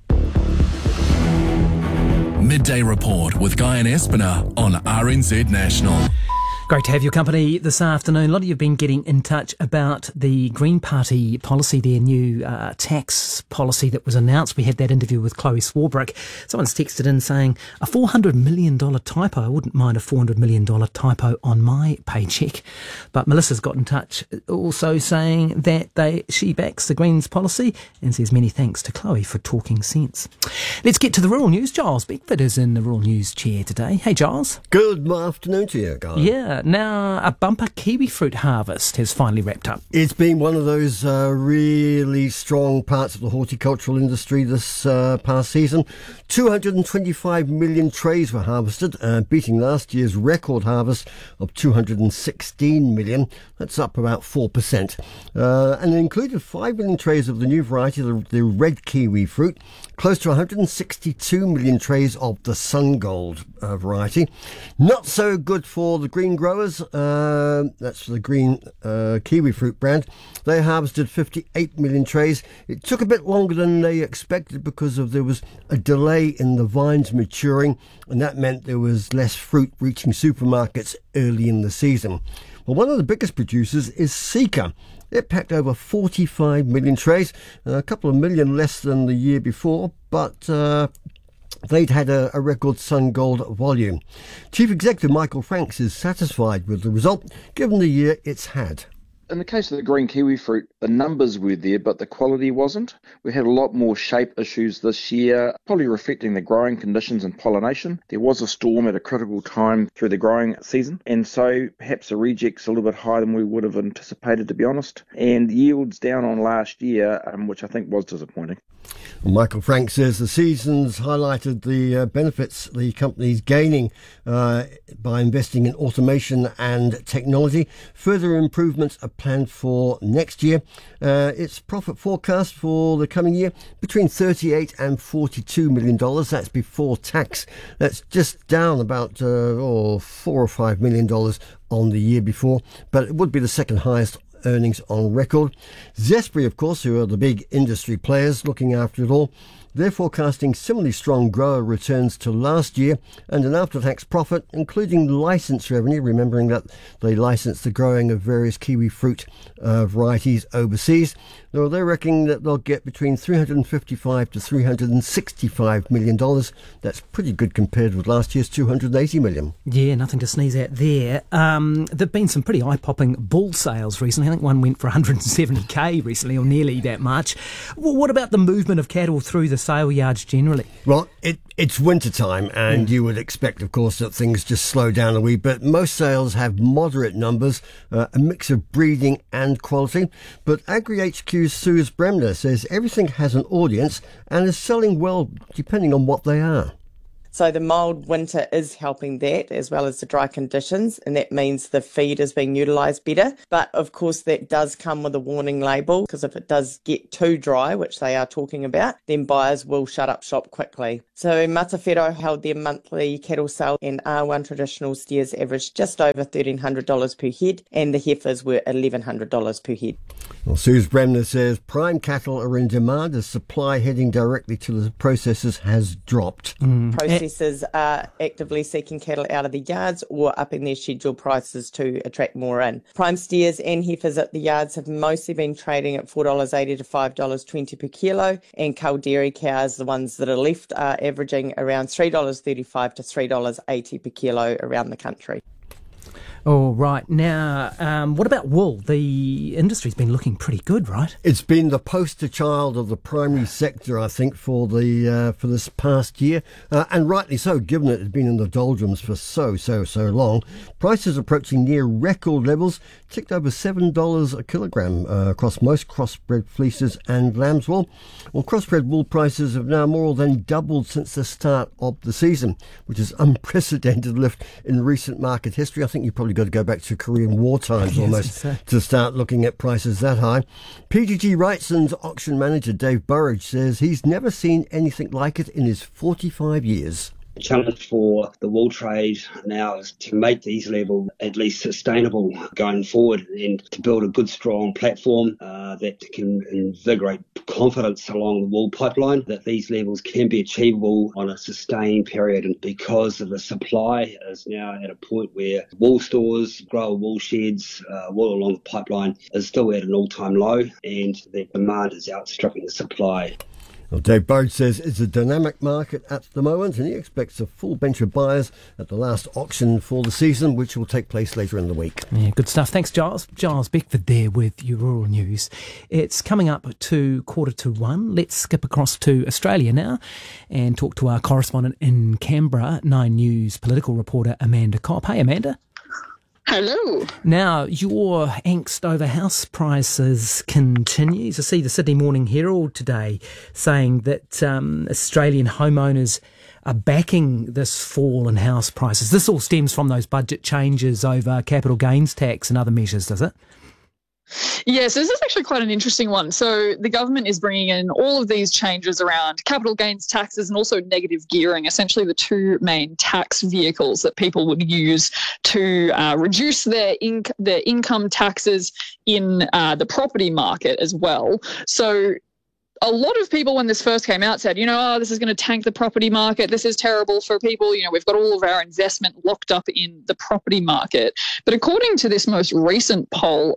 Midday Report with Guy and Espiner on RNZ National. Great to have your company this afternoon. A lot of you have been getting in touch about the Green Party policy, their new tax policy that was announced. We had that interview with Chloe Swarbrick. Someone's texted in saying a $400 million typo. I wouldn't mind a $400 million typo on my paycheck. But Melissa's got in touch also saying that she backs the Greens policy and says many thanks to Chloe for talking sense. Let's get to the rural news. Giles Beckford is in the rural news chair today. Hey, Giles. Good afternoon to you, guys. Yeah. Now, a bumper kiwi fruit harvest has finally wrapped up. It's been one of those really strong parts of the horticultural industry this past season. 225 million trays were harvested, beating last year's record harvest of 216 million. That's up about 4%. And it included 5 million trays of the new variety, the red kiwi fruit, close to 162 million trays of the Sun Gold variety. Not so good for the green growers. That's the green kiwi fruit brand. They harvested 58 million trays. It took a bit longer than they expected because there was a delay in the vines maturing, and that meant there was less fruit reaching supermarkets early in the season. Well, one of the biggest producers is Seeka. It packed over 45 million trays, a couple of million less than the year before, but they'd had a record Sun Gold volume. Chief Executive Michael Franks is satisfied with the result, given the year it's had. In the case of the green kiwi fruit, the numbers were there, but the quality wasn't. We had a lot more shape issues this year, probably reflecting the growing conditions and pollination. There was a storm at a critical time through the growing season, and so perhaps the rejects a little bit higher than we would have anticipated, to be honest. And yields down on last year, which I think was disappointing. Michael Frank says the season's highlighted the benefits the company's gaining by investing in automation and technology. Further improvements are planned for next year. Its profit forecast for the coming year between $38 and $42 million. That's before tax. That's just down about $4 or $5 million on the year before, but it would be the second highest earnings on record. Zespri, of course, who are the big industry players looking after it all, They're forecasting similarly strong grower returns to last year and an after-tax profit, including license revenue, remembering that they license the growing of various kiwi fruit varieties overseas. Though they're reckoning that they'll get between $355 to $365 million. That's pretty good compared with last year's $280 million. Yeah, nothing to sneeze at there. There've been some pretty eye-popping bull sales recently. I think one went for 170k recently, or nearly that much. Well, what about the movement of cattle through the sale yards generally? Well, it's winter time, and you would expect, of course, that things just slow down a wee bit. Most sales have moderate numbers, a mix of breeding and quality. But AgriHQ's Suze Bremner says everything has an audience and is selling well depending on what they are. So the mild winter is helping that, as well as the dry conditions, and that means the feed is being utilised better. But of course that does come with a warning label, because if it does get too dry, which they are talking about, then buyers will shut up shop quickly. So Matawhero held their monthly cattle sale, and R1 traditional steers averaged just over $1,300 per head, and the heifers were $1,100 per head. Well, Suze Bremner says prime cattle are in demand as supply heading directly to the processors has dropped. Processors are actively seeking cattle out of the yards or upping their schedule prices to attract more in. Prime steers and heifers at the yards have mostly been trading at $4.80 to $5.20 per kilo, and cull dairy cows, the ones that are left, are averaging around $3.35 to $3.80 per kilo around the country. All right. Now, what about wool? The industry's been looking pretty good, right? It's been the poster child of the primary sector, I think, for this past year, and rightly so, given it had been in the doldrums for so long. Prices approaching near record levels, ticked over $7 a kilogram across most crossbred fleeces and lamb's wool. Well, crossbred wool prices have now more than doubled since the start of the season, which is unprecedented lift in recent market history. I think you probably got to go back to Korean War times almost to start looking at prices that high. PGG Wrightson's auction manager Dave Burridge says he's never seen anything like it in his 45 years. The challenge for the wool trade now is to make these levels at least sustainable going forward, and to build a good, strong platform that can invigorate confidence along the wool pipeline, that these levels can be achievable on a sustained period. And because of the supply is now at a point where wool stores, grower wool sheds, wool along the pipeline is still at an all-time low, and the demand is outstripping the supply. Well, Dave Burridge says it's a dynamic market at the moment, and he expects a full bench of buyers at the last auction for the season, which will take place later in the week. Yeah, good stuff. Thanks, Giles. Giles Beckford there with your rural news. It's coming up to 1:15. Let's skip across to Australia now and talk to our correspondent in Canberra, 9 News political reporter Amanda Kopp. Hey, Amanda. Hello. Now, your angst over house prices continues. I see the Sydney Morning Herald today saying that Australian homeowners are backing this fall in house prices. This all stems from those budget changes over capital gains tax and other measures, does it? Yes, this is actually quite an interesting one. So the government is bringing in all of these changes around capital gains taxes and also negative gearing, essentially the two main tax vehicles that people would use to reduce their income taxes in the property market as well. So a lot of people, when this first came out, said, this is going to tank the property market. This is terrible for people. We've got all of our investment locked up in the property market. But according to this most recent poll,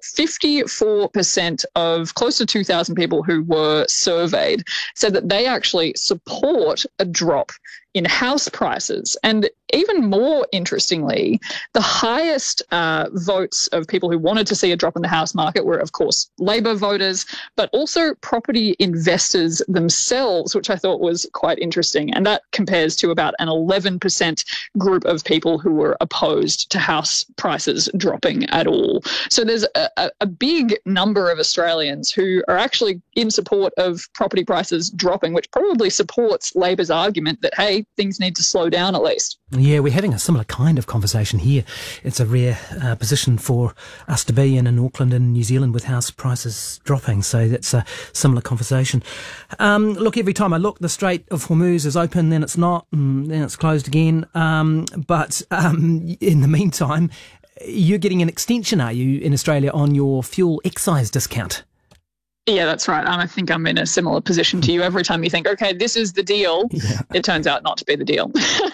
54% of close to 2,000 people who were surveyed said that they actually support a drop in house prices. And even more interestingly, the highest votes of people who wanted to see a drop in the house market were, of course, Labor voters, but also property investors themselves, which I thought was quite interesting. And that compares to about an 11% group of people who were opposed to house prices dropping at all. So there's a big number of Australians who are actually in support of property prices dropping, which probably supports Labor's argument that, hey, things need to slow down at least. Yeah, we're having a similar kind of conversation here. It's a rare position for us to be in Auckland and New Zealand with house prices dropping. So that's a similar conversation. Look, every time I look, the Strait of Hormuz is open, then it's not, and then it's closed again. But in the meantime, you're getting an extension, are you, in Australia on your fuel excise discount? Yeah, that's right. And I think I'm in a similar position to you. Every time you think, okay, this is the deal, it turns out not to be the deal.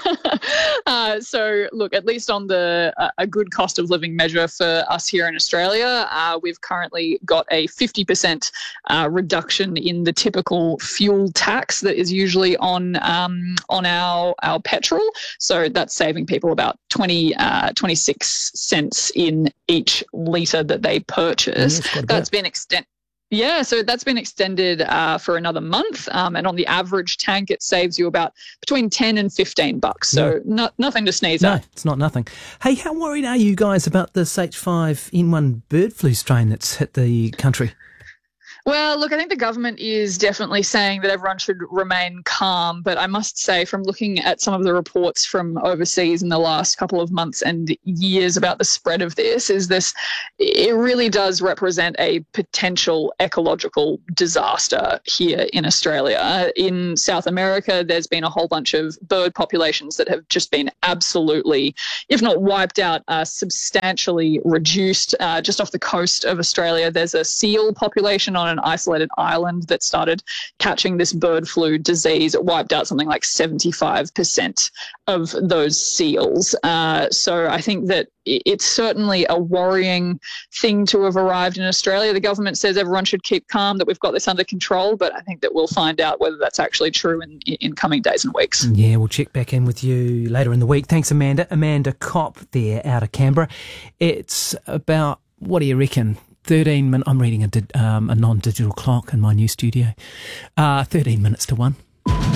So, look, at least on a good cost of living measure for us here in Australia, we've currently got a 50% reduction in the typical fuel tax that is usually on our petrol. So that's saving people about 26 cents in each litre that they purchase. That's been extended. Yeah, so that's been extended for another month, and on the average tank, it saves you about between $10 and $15. So nothing to sneeze at. No, it's not nothing. Hey, how worried are you guys about this H5N1 bird flu strain that's hit the country? Well, look, I think the government is definitely saying that everyone should remain calm. But I must say, from looking at some of the reports from overseas in the last couple of months and years about the spread of this, it really does represent a potential ecological disaster here in Australia. In South America, there's been a whole bunch of bird populations that have just been absolutely, if not wiped out, substantially reduced. Just off the coast of Australia, there's a seal population on an isolated island that started catching this bird flu disease. It wiped out something like 75% of those seals. So I think that it's certainly a worrying thing to have arrived in Australia. The government says everyone should keep calm, that we've got this under control, but I think that we'll find out whether that's actually true in coming days and weeks. Yeah, we'll check back in with you later in the week. Thanks, Amanda. Amanda Kopp there out of Canberra. It's about, what do you reckon, 13 minutes. I'm reading a non-digital clock in my new studio. 13 minutes to 1.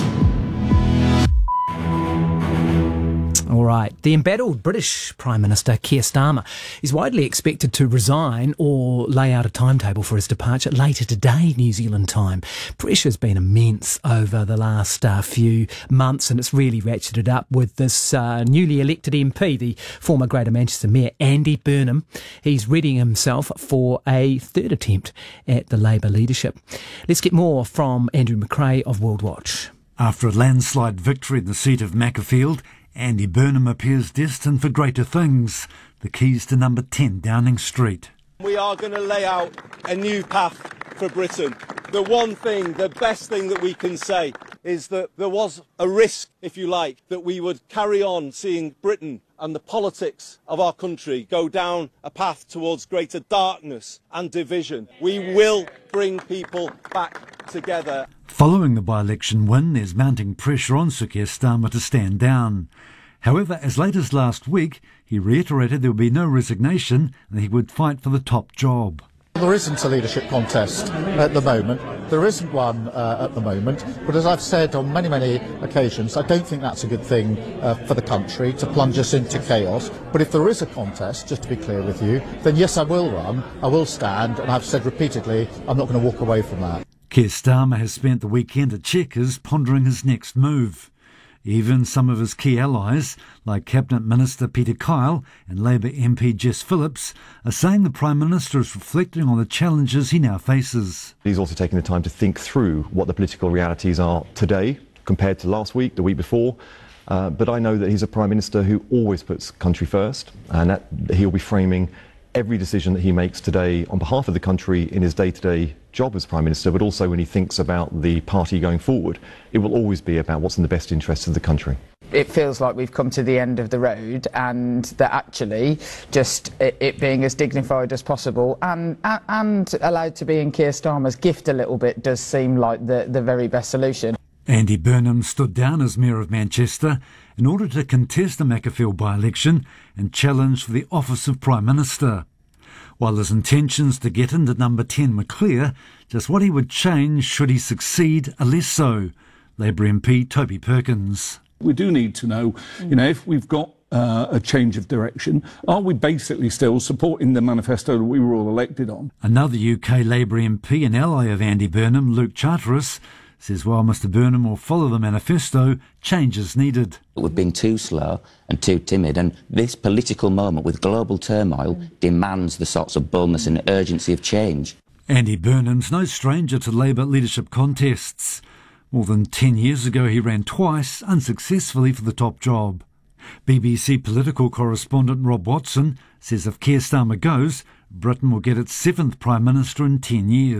All right. The embattled British Prime Minister Keir Starmer is widely expected to resign or lay out a timetable for his departure later today, New Zealand time. Pressure's been immense over the last few months, and it's really ratcheted up with this newly elected MP, the former Greater Manchester Mayor, Andy Burnham. He's readying himself for a third attempt at the Labour leadership. Let's get more from Andrew McRae of World Watch. After a landslide victory in the seat of Macclesfield, Andy Burnham appears destined for greater things. The keys to number 10 Downing Street. We are going to lay out a new path for Britain. The one thing, the best thing that we can say is that there was a risk, if you like, that we would carry on seeing Britain and the politics of our country go down a path towards greater darkness and division. We will bring people back together. Following the by-election win, there's mounting pressure on Sir Keir Starmer to stand down. However, as late as last week, he reiterated there would be no resignation and that he would fight for the top job. There isn't a leadership contest at the moment. There isn't one at the moment. But as I've said on many, many occasions, I don't think that's a good thing for the country to plunge us into chaos. But if there is a contest, just to be clear with you, then yes, I will run, I will stand, and I've said repeatedly, I'm not going to walk away from that. Keir Starmer has spent the weekend at Chequers pondering his next move. Even some of his key allies, like Cabinet Minister Peter Kyle and Labour MP Jess Phillips, are saying the Prime Minister is reflecting on the challenges he now faces. He's also taking the time to think through what the political realities are today compared to last week, the week before. But I know that he's a Prime Minister who always puts country first, and that he'll be framing every decision that he makes today on behalf of the country in his day-to-day job as Prime Minister, but also when he thinks about the party going forward. It will always be about what's in the best interests of the country. It feels like we've come to the end of the road, and that actually just it being as dignified as possible and allowed to be in Keir Starmer's gift a little bit does seem like the very best solution. Andy Burnham stood down as Mayor of Manchester in order to contest the Macclesfield by-election and challenge for the office of Prime Minister. While his intentions to get into number 10 were clear, just what he would change should he succeed are less so. Labour MP Toby Perkins. We do need to know, if we've got a change of direction, are we basically still supporting the manifesto that we were all elected on? Another UK Labour MP and ally of Andy Burnham, Luke Charteris, says while Mr Burnham will follow the manifesto, change is needed. We've been too slow and too timid, and this political moment with global turmoil demands the sorts of boldness and urgency of change. Andy Burnham's no stranger to Labour leadership contests. More than 10 years ago he ran twice, unsuccessfully, for the top job. BBC political correspondent Rob Watson says if Keir Starmer goes, Britain will get its 7th Prime Minister in 10 years.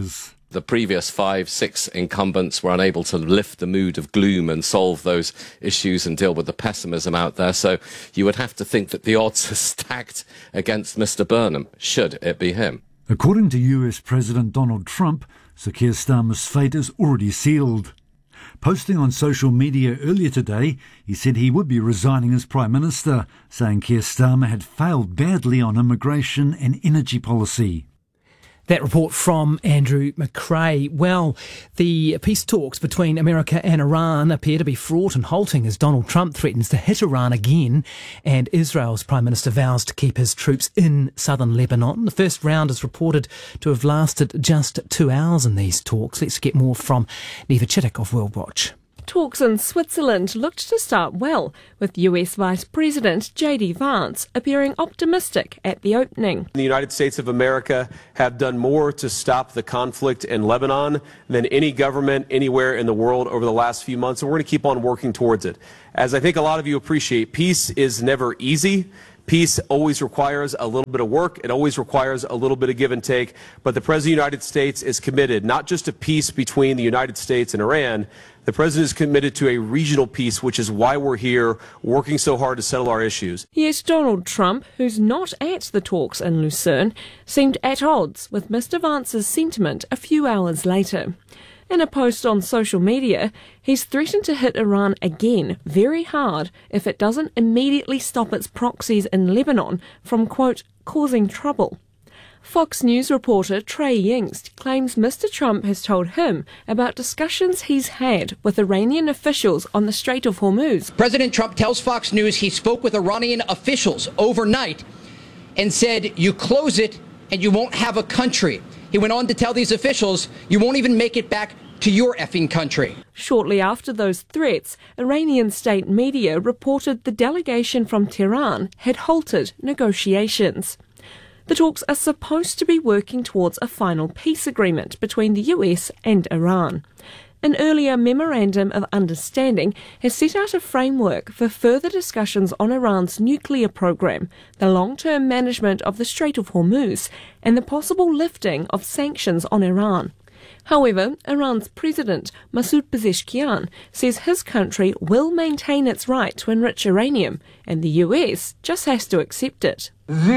The previous 5-6 incumbents were unable to lift the mood of gloom and solve those issues and deal with the pessimism out there. So you would have to think that the odds are stacked against Mr. Burnham, should it be him. According to US President Donald Trump, Sir Keir Starmer's fate is already sealed. Posting on social media earlier today, he said he would be resigning as Prime Minister, saying Keir Starmer had failed badly on immigration and energy policy. That report from Andrew McRae. Well, the peace talks between America and Iran appear to be fraught and halting as Donald Trump threatens to hit Iran again, and Israel's Prime Minister vows to keep his troops in southern Lebanon. The first round is reported to have lasted just 2 hours in these talks. Let's get more from Neva Chittick of World Watch. Talks in Switzerland looked to start well, with US Vice President J.D. Vance appearing optimistic at the opening. The United States of America have done more to stop the conflict in Lebanon than any government anywhere in the world over the last few months, and we're going to keep on working towards it. As I think a lot of you appreciate, peace is never easy. Peace always requires a little bit of work. It always requires a little bit of give and take. But the President of the United States is committed not just to peace between the United States and Iran. The President is committed to a regional peace, which is why we're here working so hard to settle our issues. Yet Donald Trump, who's not at the talks in Lucerne, seemed at odds with Mr. Vance's sentiment a few hours later. In a post on social media, he's threatened to hit Iran again very hard if it doesn't immediately stop its proxies in Lebanon from, quote, causing trouble. Fox News reporter Trey Yingst claims Mr. Trump has told him about discussions he's had with Iranian officials on the Strait of Hormuz. President Trump tells Fox News he spoke with Iranian officials overnight and said, you close it and you won't have a country. He went on to tell these officials, you won't even make it back to your effing country. Shortly after those threats, Iranian state media reported the delegation from Tehran had halted negotiations. The talks are supposed to be working towards a final peace agreement between the US and Iran. An earlier memorandum of understanding has set out a framework for further discussions on Iran's nuclear program, the long-term management of the Strait of Hormuz, and the possible lifting of sanctions on Iran. However, Iran's president, Masoud Pezeshkian, says his country will maintain its right to enrich uranium, and the US just has to accept it.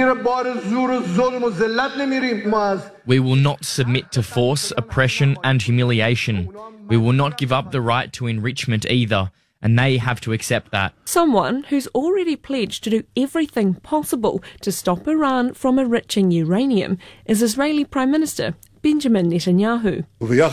We will not submit to force, oppression and humiliation. We will not give up the right to enrichment either, and they have to accept that. Someone who's already pledged to do everything possible to stop Iran from enriching uranium is Israeli Prime Minister Benjamin Netanyahu.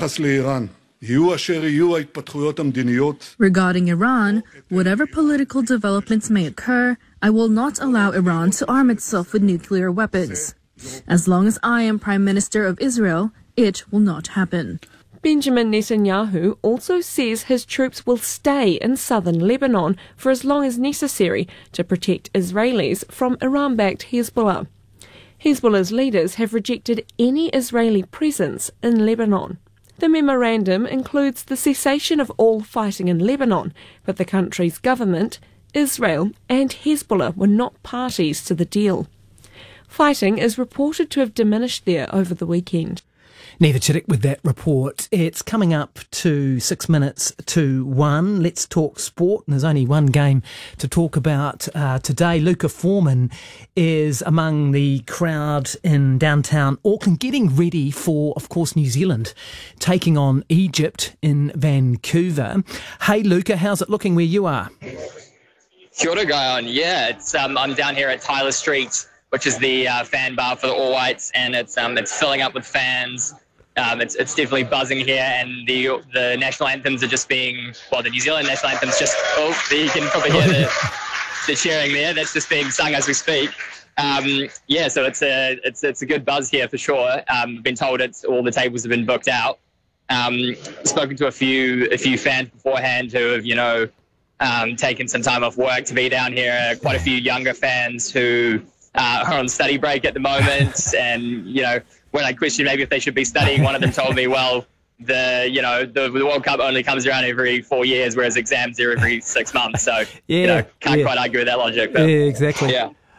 Regarding Iran, whatever political developments may occur, I will not allow Iran to arm itself with nuclear weapons. As long as I am Prime Minister of Israel, it will not happen. Benjamin Netanyahu also says his troops will stay in southern Lebanon for as long as necessary to protect Israelis from Iran-backed Hezbollah. Hezbollah's leaders have rejected any Israeli presence in Lebanon. The memorandum includes the cessation of all fighting in Lebanon, but the country's government, Israel and Hezbollah were not parties to the deal. Fighting is reported to have diminished there over the weekend. Neva Chittick with that report. It's coming up to 6 minutes to 1. Let's talk sport. And there's only one game to talk about today. Luca Foreman is among the crowd in downtown Auckland, getting ready for, of course, New Zealand taking on Egypt in Vancouver. Hey, Luca, how's it looking where you are? Kia ora, Guyon. Yeah, it's I'm down here at Tyler Street, which is the fan bar for the All Whites, and it's filling up with fans. It's definitely buzzing here, and the national anthems are just being, well, the New Zealand national anthem's just, you can probably hear the cheering there. That's just being sung as we speak. Yeah, so it's a good buzz here for sure. I've been told all the tables have been booked out. Spoken to a few fans beforehand who have, taken some time off work to be down here. Quite a few younger fans who are on study break at the moment, and when I questioned maybe if they should be studying, one of them told me, well, the World Cup only comes around every 4 years, whereas exams are every 6 months. So, can't quite argue with that logic. But, yeah, exactly. Yeah.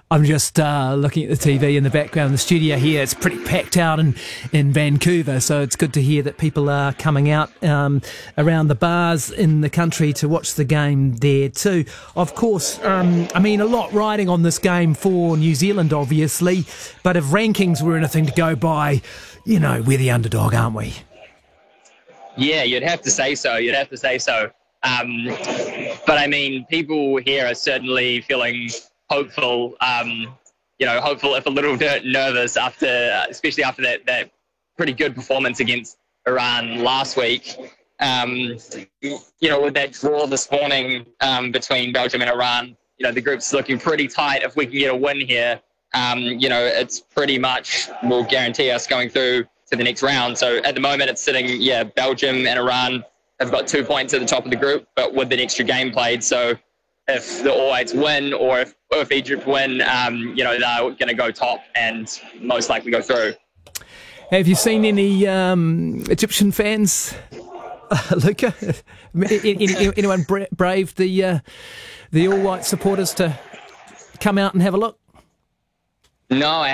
I'm just looking at the TV in the background. The studio here, it's pretty packed out in Vancouver, so it's good to hear that people are coming out around the bars in the country to watch the game there too. Of course, I mean, a lot riding on this game for New Zealand, obviously, but if rankings were anything to go by, you know, we're the underdog, aren't we? Yeah, you'd have to say so. But I mean, people here are certainly feeling hopeful, hopeful if a little bit nervous especially after that pretty good performance against Iran last week. With that draw this morning between Belgium and Iran, the group's looking pretty tight. If we can get a win here, it's pretty much will guarantee us going through to the next round. So at the moment it's sitting, Belgium and Iran have got 2 points at the top of the group, but with an extra game played. So if the All Whites win or if Egypt win, they're going to go top and most likely go through. Have you seen any Egyptian fans, Luca? Anyone brave the All White supporters to come out and have a look? No,